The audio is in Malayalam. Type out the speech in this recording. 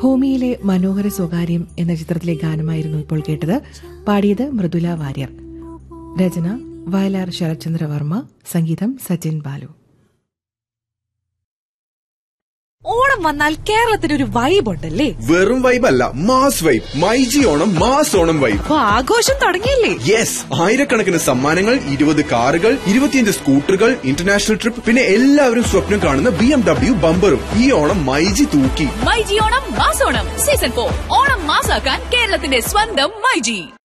ഭൂമിയിലെ മനോഹര സ്വകാര്യം എന്ന ചിത്രത്തിലെ ഗാനമായിരുന്നു ഇപ്പോൾ കേട്ടത്. പാടിയത് മൃദുല വാര്യർ. രചന വയലാർ ശരത്ചന്ദ്ര വർമ്മ. സംഗീതം സച്ചിൻ ബാലു. ഓണം വന്നാൽ കേരളത്തിനൊരു വൈബ് ഉണ്ടല്ലേ? വെറും വൈബ് അല്ല, mass vibe. MyG Onam mass Onam vibe. അപ്പൊ ആഘോഷം തുടങ്ങിയില്ലേ? യെസ്, ആയിരക്കണക്കിന് സമ്മാനങ്ങൾ, 20 കാറുകൾ, 25 സ്കൂട്ടറുകൾ, ഇന്റർനാഷണൽ ട്രിപ്പ്, പിന്നെ എല്ലാവരും സ്വപ്നം കാണുന്ന BMW ബമ്പറും. ഈ ഓണം മൈജി തൂക്കി. MyG Onam mass Onam season 4. ഓണം മാസാക്കാൻ കേരളത്തിന്റെ സ്വന്തം മൈജി.